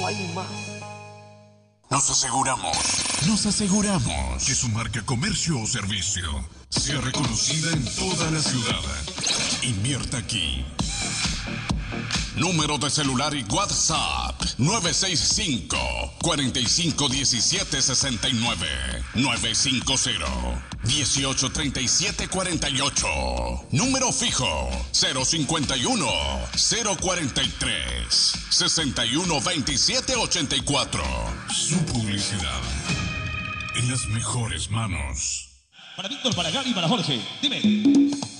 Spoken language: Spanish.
no hay más. Nos aseguramos que su marca, comercio o servicio sea reconocida en toda la ciudad. Invierta aquí. Número de celular y WhatsApp 965-451769 950-183748. Número fijo 051-043-612784. Su publicidad en las mejores manos. Para Víctor, para Gaby, para Jorge. Dime.